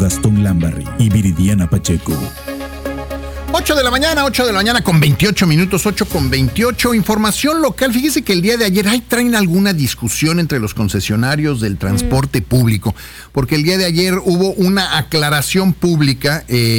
Gastón Lambarri y Viridiana Pacheco. 8 de la mañana con 28 minutos, 8 con 28. Información local. Fíjese que el día de ayer traen alguna discusión entre los concesionarios del transporte público, porque el día de ayer hubo una aclaración pública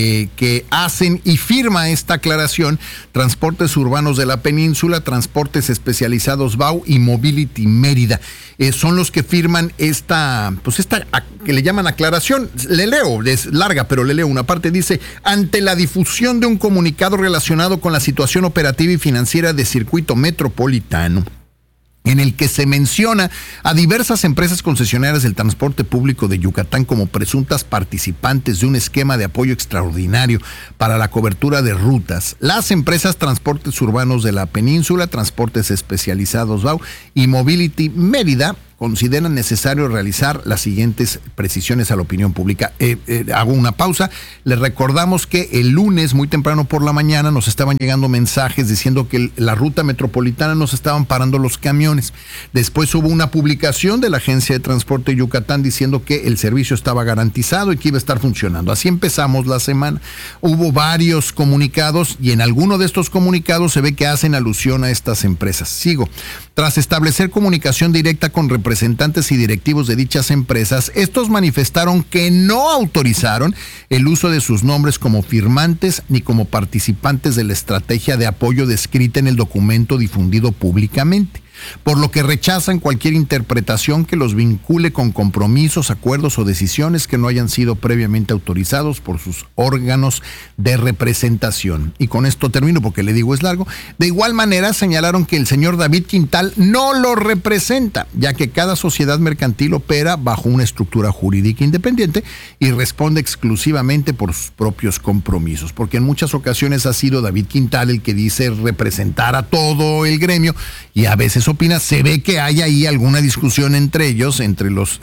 que hacen y firma esta aclaración Transportes Urbanos de la Península, Transportes Especializados BAU y Mobility Mérida. Son los que firman esta que le llaman aclaración. Le leo, es larga, pero le leo una parte. Dice: ante la difusión de un comunicado relacionado con la situación operativa y financiera de Circuito Metropolitano, en el que se menciona a diversas empresas concesionarias del transporte público de Yucatán como presuntas participantes de un esquema de apoyo extraordinario para la cobertura de rutas, las empresas Transportes Urbanos de la Península, Transportes Especializados BAU y Mobility Mérida consideran necesario realizar las siguientes precisiones a la opinión pública. Hago una pausa. Les recordamos que el lunes, muy temprano por la mañana, nos estaban llegando mensajes diciendo que la ruta metropolitana nos estaban parando los camiones. Después hubo una publicación de la Agencia de Transporte de Yucatán diciendo que el servicio estaba garantizado y que iba a estar funcionando. Así empezamos la semana. Hubo varios comunicados y en alguno de estos comunicados se ve que hacen alusión a estas empresas. Sigo. Tras establecer comunicación directa con representantes y directivos de dichas empresas, estos manifestaron que no autorizaron el uso de sus nombres como firmantes ni como participantes de la estrategia de apoyo descrita en el documento difundido públicamente, por lo que rechazan cualquier interpretación que los vincule con compromisos, acuerdos o decisiones que no hayan sido previamente autorizados por sus órganos de representación. Y con esto termino porque le digo es largo. De igual manera señalaron que el señor David Quintal no lo representa, ya que cada sociedad mercantil opera bajo una estructura jurídica independiente y responde exclusivamente por sus propios compromisos, porque en muchas ocasiones ha sido David Quintal el que dice representar a todo el gremio y a veces opina. Se ve que hay ahí alguna discusión entre ellos, entre los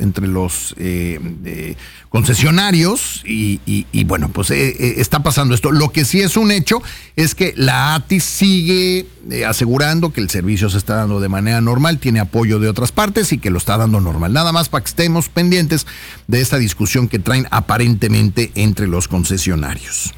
concesionarios y bueno, pues está pasando esto. Lo que sí es un hecho es que la ATIS sigue asegurando que el servicio se está dando de manera normal, tiene apoyo de otras partes y que lo está dando normal. Nada más para que estemos pendientes de esta discusión que traen aparentemente entre los concesionarios.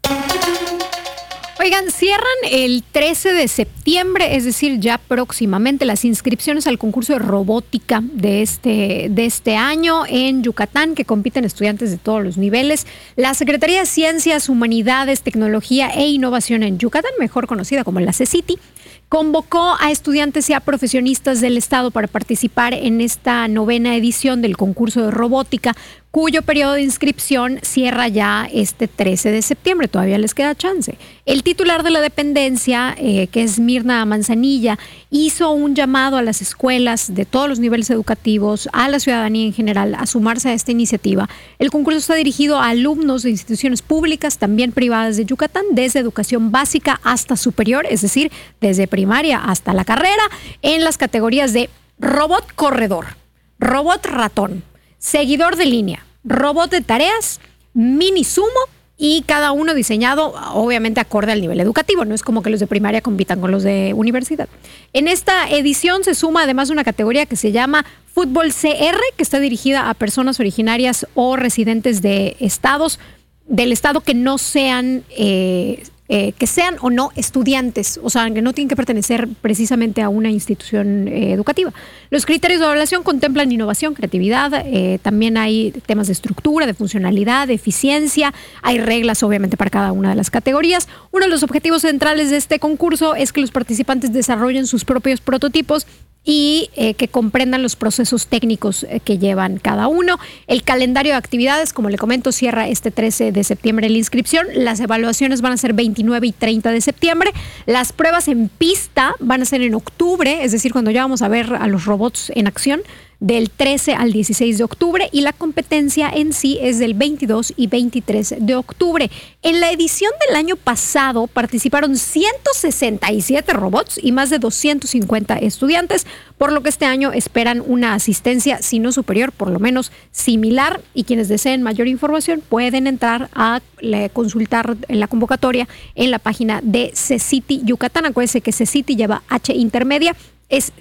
Oigan, cierran el 13 de septiembre, es decir, ya próximamente, las inscripciones al concurso de robótica de este año en Yucatán, que compiten estudiantes de todos los niveles. La Secretaría de Ciencias, Humanidades, Tecnología e Innovación en Yucatán, mejor conocida como la CECITI, convocó a estudiantes y a profesionistas del Estado para participar en esta 9ª edición del concurso de robótica, cuyo periodo de inscripción cierra ya este 13 de septiembre. Todavía les queda chance. El titular de la dependencia, que es Mirna Manzanilla, hizo un llamado a las escuelas de todos los niveles educativos, a la ciudadanía en general, a sumarse a esta iniciativa. El concurso está dirigido a alumnos de instituciones públicas, también privadas de Yucatán, desde educación básica hasta superior, es decir, desde primaria hasta la carrera, en las categorías de robot corredor, robot ratón, seguidor de línea, robot de tareas, mini sumo, y cada uno diseñado obviamente acorde al nivel educativo. No es como que los de primaria compitan con los de universidad. En esta edición se suma además una categoría que se llama Fútbol CR, que está dirigida a personas originarias o residentes de estados del estado que no sean que sean o no estudiantes, o sea, que no tienen que pertenecer precisamente a una institución educativa. Los criterios de evaluación contemplan innovación, creatividad, también hay temas de estructura, de funcionalidad, de eficiencia, hay reglas obviamente para cada una de las categorías. Uno de los objetivos centrales de este concurso es que los participantes desarrollen sus propios prototipos y que comprendan los procesos técnicos que llevan cada uno. El calendario de actividades, como le comento, cierra este 13 de septiembre la inscripción. Las evaluaciones van a ser 29 y 30 de septiembre. Las pruebas en pista van a ser en octubre, es decir, cuando ya vamos a ver a los robots en acción, del 13 al 16 de octubre, y la competencia en sí es del 22 y 23 de octubre. En la edición del año pasado participaron 167 robots y más de 250 estudiantes, por lo que este año esperan una asistencia, si no superior, por lo menos similar, y quienes deseen mayor información pueden entrar a consultar la convocatoria en la página de CECITI Yucatán. Acuérdense que CECITI lleva H intermedia, es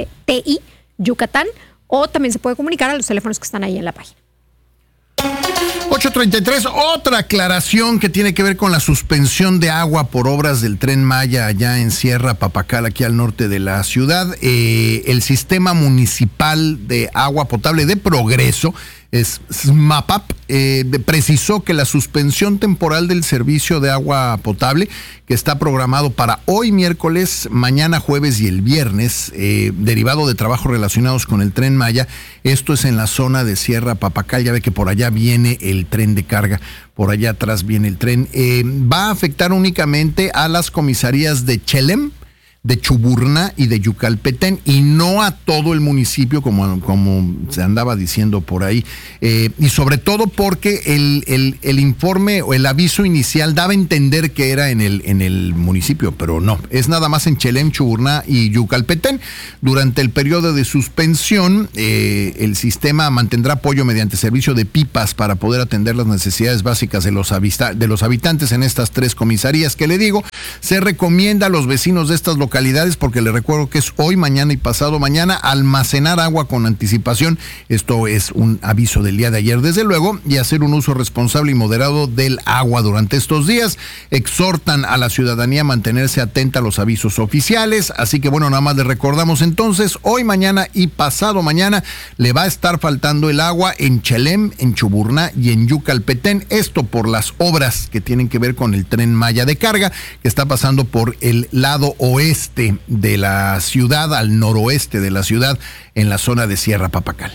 CECITI Yucatán, o también se puede comunicar a los teléfonos que están ahí en la página. 8:33, otra aclaración que tiene que ver con la suspensión de agua por obras del Tren Maya allá en Sierra Papacal, aquí al norte de la ciudad. El sistema municipal de agua potable de Progreso, SMAPAP, precisó que la suspensión temporal del servicio de agua potable, que está programado para hoy miércoles, mañana jueves y el viernes, derivado de trabajos relacionados con el Tren Maya, esto es en la zona de Sierra Papacal, ya ve que por allá viene el tren de carga, por allá atrás viene el tren, va a afectar únicamente a las comisarías de Chelem, de Chuburná y de Yucalpetén, y no a todo el municipio como se andaba diciendo por ahí, y sobre todo porque el informe o el aviso inicial daba a entender que era en el municipio, pero no, es nada más en Chelem, Chuburná y Yucalpetén. Durante el periodo de suspensión, el sistema mantendrá apoyo mediante servicio de pipas para poder atender las necesidades básicas de los habitantes en estas 3 comisarías que le digo. Se recomienda a los vecinos de estas localidades, porque les recuerdo que es hoy, mañana y pasado mañana, almacenar agua con anticipación. Esto es un aviso del día de ayer, desde luego, y hacer un uso responsable y moderado del agua durante estos días. Exhortan a la ciudadanía a mantenerse atenta a los avisos oficiales. Así que bueno, nada más les recordamos entonces, hoy, mañana y pasado mañana le va a estar faltando el agua en Chelem, en Chuburná y en Yucalpetén. Esto por las obras que tienen que ver con el Tren Maya de carga, que está pasando por el lado oeste de la ciudad, al noroeste de la ciudad, en la zona de Sierra Papacal.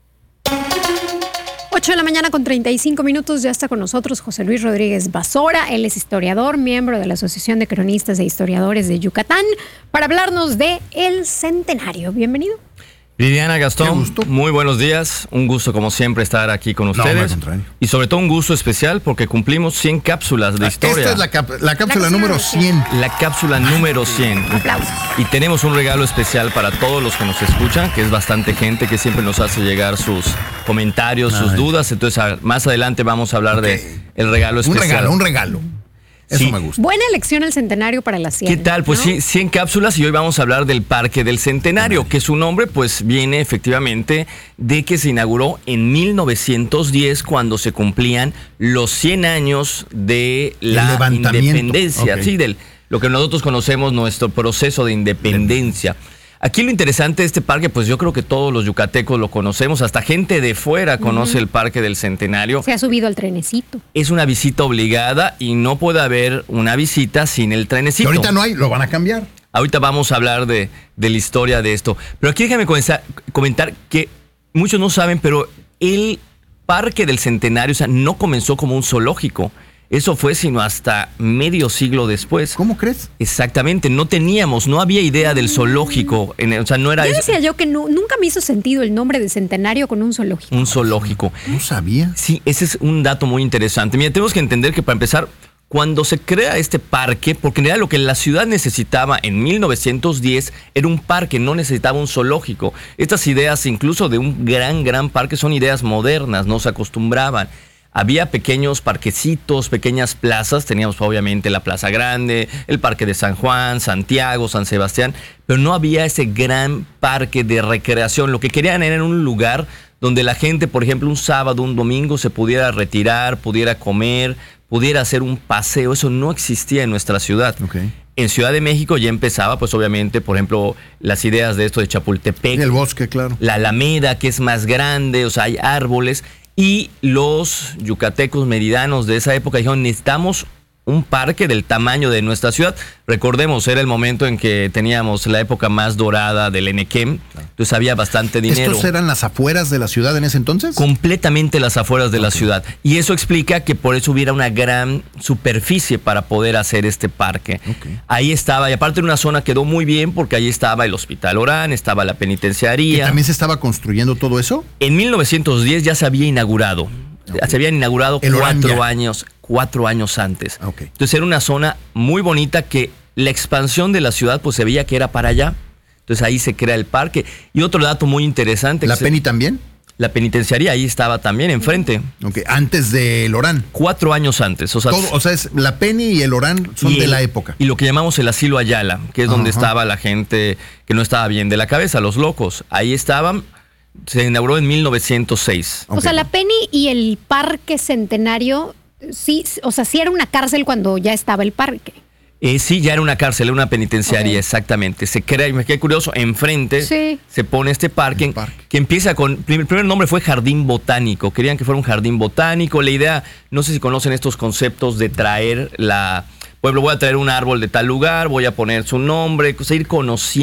8 de la mañana con 35 minutos, ya está con nosotros José Luis Rodríguez Basora. Él es historiador, miembro de la Asociación de Cronistas e Historiadores de Yucatán, para hablarnos de el centenario. Bienvenido. Viridiana, Gastón, muy buenos días. Un gusto, como siempre, estar aquí con ustedes. al contrario. Y sobre todo un gusto especial porque cumplimos 100 cápsulas de historia. Esta es la cápsula número 100. La cápsula número 100. Aplausos. Y tenemos un regalo especial para todos los que nos escuchan, que es bastante gente que siempre nos hace llegar sus comentarios, sus dudas. Entonces, más adelante vamos a hablar de el regalo especial. Un regalo. Eso Sí. me gusta. Buena elección el centenario para la 100. ¿Qué tal? Pues ¿no? sí, 100 cápsulas, y hoy vamos a hablar del Parque del Centenario, que su nombre pues viene efectivamente de que se inauguró en 1910, cuando se cumplían los 100 años de la levantamiento. independencia, Ok. sí, lo que nosotros conocemos, nuestro proceso de independencia. Aquí lo interesante de este parque, pues yo creo que todos los yucatecos lo conocemos, hasta gente de fuera conoce el Parque del Centenario. Se ha subido al trenecito. Es una visita obligada y no puede haber una visita sin el Que trenecito. ahorita no hay, lo van a cambiar. Ahorita vamos a hablar de la historia de esto. Pero aquí déjame comentar que muchos no saben, pero el Parque del Centenario, o sea, no comenzó como un zoológico. Eso fue sino hasta medio siglo después. ¿Cómo crees? Exactamente, no había idea del zoológico. O sea, no era Ya decía yo que nunca me hizo sentido el nombre de centenario con un zoológico. un zoológico. No sabía. Sí, ese es un dato muy interesante. Mira, tenemos que entender que para empezar, cuando se crea este parque, porque en realidad lo que la ciudad necesitaba en 1910 era un parque, no necesitaba un zoológico. Estas ideas, incluso de un gran parque, son ideas modernas, no se acostumbraban. Había pequeños parquecitos, pequeñas plazas. Teníamos obviamente la Plaza Grande, el Parque de San Juan, Santiago, San Sebastián, pero no había ese gran parque de recreación. Lo que querían era un lugar donde la gente, por ejemplo, un sábado, un domingo, se pudiera retirar, pudiera comer, pudiera hacer un paseo. Eso no existía en nuestra ciudad. Okay. En Ciudad de México ya empezaba, pues obviamente, por ejemplo, las ideas de esto de Chapultepec. Y el bosque, claro. La Alameda, que es más grande, o sea, hay árboles. Y los yucatecos meridanos de esa época dijeron, necesitamos un parque del tamaño de nuestra ciudad. Recordemos, era el momento en que teníamos la época más dorada del Enequem, entonces había bastante dinero. ¿Estos eran las afueras de la ciudad en ese entonces? Completamente las afueras de la ciudad. Y eso explica que por eso hubiera una gran superficie para poder hacer este parque. Okay. Ahí estaba, y aparte en una zona quedó muy bien porque ahí estaba el Hospital Orán, estaba la ¿Que penitenciaría. también se estaba construyendo todo eso? En 1910 ya se había inaugurado. Okay. Se habían inaugurado El Orán 4 años antes. Okay. Entonces era una zona muy bonita que la expansión de la ciudad pues se veía que era para allá. Entonces ahí se crea el parque. Y otro dato muy interesante. ¿La Penny también? La penitenciaría ahí estaba también enfrente. Okay. Antes del Orán. 4 años antes. O sea, es la Penny y el Orán son de la época. Y lo que llamamos el asilo Ayala, que es donde Ajá. estaba la gente que no estaba bien de la cabeza, los locos. Ahí estaban. Se inauguró en 1906. O sea, la Penny y el Parque Centenario, sí, o sea, sí era una cárcel cuando ya estaba el parque. Sí, ya era una cárcel, era una penitenciaria, Ok. exactamente. Se crea, y me quedé curioso, enfrente Sí. se pone este parque, El parque. que empieza con, el primer nombre fue Jardín Botánico. Querían que fuera un jardín botánico. La idea, no sé si conocen estos conceptos de traer pueblo, voy a traer un árbol de tal lugar, voy a poner su nombre, ir conociendo.